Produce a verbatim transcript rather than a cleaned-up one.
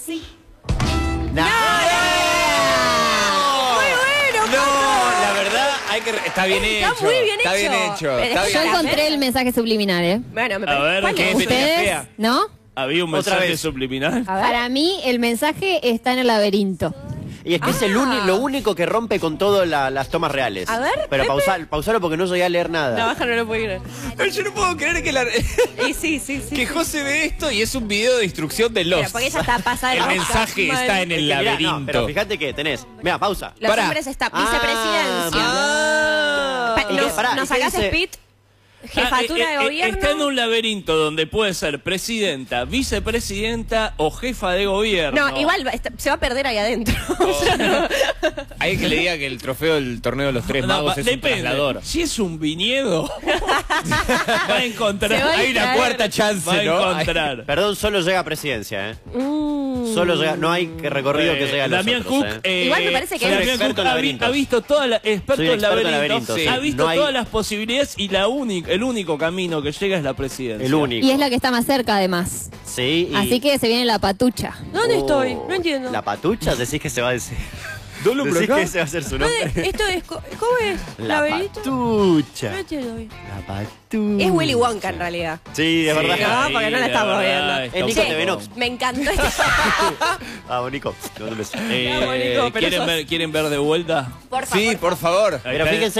Sí. ¡No! Muy bueno, No, la verdad, hay que... está bien Está hecho. muy bien Está bien hecho. hecho. Pero Está es bien que Yo encontré el mensaje subliminal, ¿eh? Bueno, me A ver, ¿cuál ¿qué es? tenía ¿Ustedes? fea? ¿No? Había un Otra mensaje vez. subliminal. A ver. Para mí, el mensaje está en el laberinto. Y es que es el Ah. uni- lo único que rompe con todas la- las tomas reales. A ver, Pero Pepe. pausar, pausalo porque no llegué a leer nada. La baja no lo puedo creer. No, yo no puedo creer que, la, Y sí, sí, sí. que José ve esto y es un video de instrucción de Pero Lost. porque ella está pasada de El rosca. mensaje Mal. está en el Es que mirá, laberinto. no, pero fíjate que tenés. Mira, pausa. Los Pará. hombres está Ah, vicepresidencia. Ah. Pa- ¿Y nos qué? Pará, nos ¿y qué sacás dice? Spit, jefatura Ah, eh, de eh, gobierno. Está en un laberinto donde puede ser presidenta, vicepresidenta o jefa de gobierno. No, igual va- está- se va a perder ahí adentro. O sea, no. Hay que le diga que el trofeo del torneo de los tres No, magos va- es un depende. traslador. Si es un viñedo, va a encontrar. Se va a Hay una distraer. cuarta chance, Va a ¿no? encontrar. Perdón, solo llega a presidencia, ¿eh? Mm. Solo llega, no hay que recorrido que Eh, llegue a los Damián otros, Cook, ¿eh? eh, Igual me parece que Damián es un Cook experto en ha, vi- laberintos. ha visto todas las experto Soy un en experto en laberintos, laberintos, sí. ha visto No hay- todas las posibilidades y la única, el único camino que llega es la presidencia. El único. Y es la que está más cerca, además. Sí, y... Así que se viene la patucha. ¿Dónde Oh, estoy? No entiendo. ¿La patucha? Decís que se va a decir. Dolo por Decís acá. que ese va a ser su nombre. ¿Dónde? Esto es, co- ¿Cómo es? La ¿Laberinto? patucha. No entiendo bien. La patucha. Es Willy Wonka en realidad. Sí, es Sí, verdad. No, porque no la la estamos verdad, viendo. está Es un Nico poco- T V Nox. Me encantó este. Ah, Nico. Te mando un beso. Eh, Vamos, Nico, pero ¿quieren, sos- ver, ¿Quieren ver de vuelta? Por favor. Sí, por favor. Pero Acá- fíjense